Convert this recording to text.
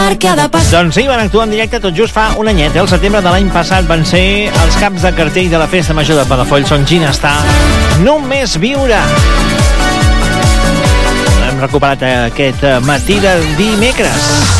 Doncs sí, van actuar en directe tot just fa un anyet. El setembre de l'any passat van ser els caps de cartell de la Festa Major de Palafolls, on Ginestar només viure. L'hem recuperat aquest matí de dimecres.